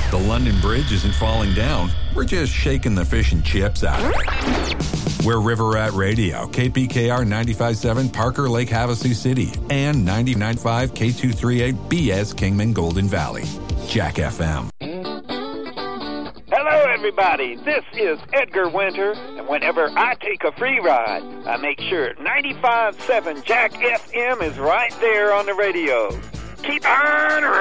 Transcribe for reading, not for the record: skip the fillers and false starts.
The London Bridge isn't falling down. We're just shaking the fish and chips out of it. We're River Rat Radio, KPKR 95.7 Parker Lake Havasu City, and 99.5 K238 BS Kingman Golden Valley. Jack FM. Hello, everybody. This is Edgar Winter, and whenever I take a free ride, I make sure 95.7 Jack FM is right there on the radio. Keep on